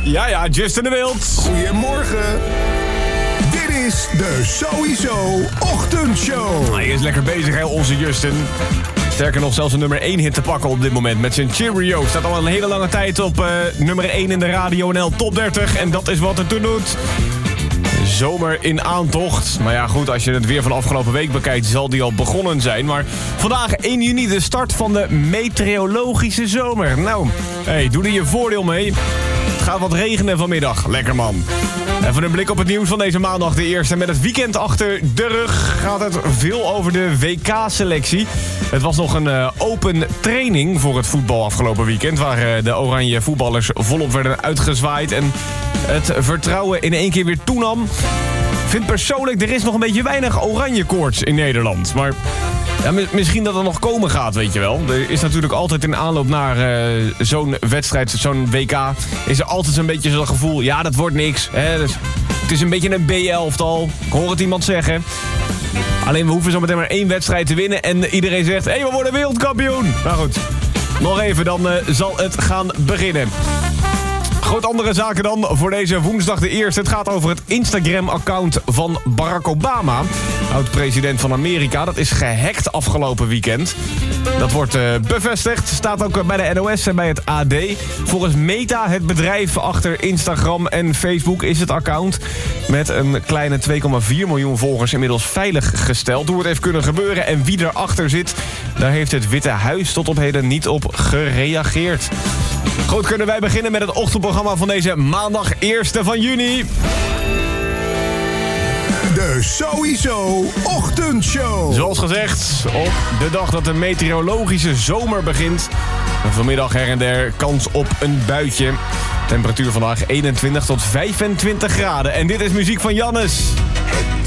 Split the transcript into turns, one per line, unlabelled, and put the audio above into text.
Ja, Justin de Wild.
Goedemorgen. Dit is de Sowieso Ochtendshow.
Hij is lekker bezig, hè, onze Justin. Sterker nog, zelfs een nummer 1 hit te pakken op dit moment met zijn Cheerio. Staat al een hele lange tijd op nummer 1 in de Radio NL Top 30. En dat is wat het toen doet. Zomer in aantocht. Maar ja, goed, als je het weer van afgelopen week bekijkt, zal die al begonnen zijn. Maar vandaag 1 juni, de start van de meteorologische zomer. Nou, doe er je voordeel mee. Het gaat wat regenen vanmiddag. Lekker, man. Even een blik op het nieuws van deze maandag, de eerste. Met het weekend achter de rug gaat het veel over de WK-selectie. Het was nog een open training voor het voetbal afgelopen weekend, waar de oranje voetballers volop werden uitgezwaaid en het vertrouwen in één keer weer toenam. Ik vind persoonlijk, er is nog een beetje weinig oranje koorts in Nederland. Maar ja, misschien dat het nog komen gaat, weet je wel. Er is natuurlijk altijd in aanloop naar zo'n wedstrijd, zo'n WK, is er altijd zo'n beetje zo'n gevoel, ja, dat wordt niks. Hè? Dus het is een beetje een B-elftal. Ik hoor het iemand zeggen. Alleen we hoeven zo meteen maar 1 wedstrijd te winnen en iedereen zegt, we worden wereldkampioen. Nou goed, nog even, dan zal het gaan beginnen. Goed, andere zaken dan voor deze woensdag de eerste. Het gaat over het Instagram-account van Barack Obama, oud-president van Amerika. Dat is gehackt afgelopen weekend. Dat wordt bevestigd. Staat ook bij de NOS en bij het AD. Volgens Meta, het bedrijf achter Instagram en Facebook, is het account met een kleine 2,4 miljoen volgers inmiddels veilig gesteld. Hoe het heeft kunnen gebeuren en wie erachter zit, daar heeft het Witte Huis tot op heden niet op gereageerd. Goed, kunnen wij beginnen met het ochtendprogramma van deze maandag 1 van juni.
De Sowieso Ochtendshow.
Zoals gezegd, op de dag dat de meteorologische zomer begint. Vanmiddag her en der kans op een buitje. Temperatuur vandaag 21 tot 25 graden. En dit is muziek van Jannes.